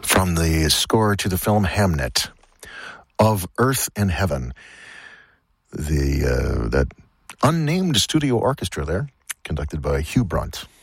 from the score to the film Hamnet, Of Earth and Heaven. That unnamed studio orchestra there, conducted by Hugh Brunt.